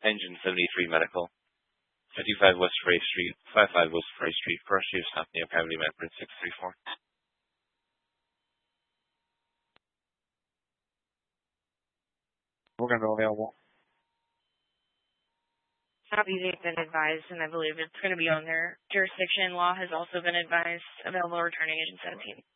Engine 73 Medical, 55 West Ray Street, 55 West Ray Street, first use apnea, cavity membrane 634. We're going to be available. Copy, they've been advised, and I believe it's going to be on their jurisdiction. Law has also been advised. Available returning agent 17.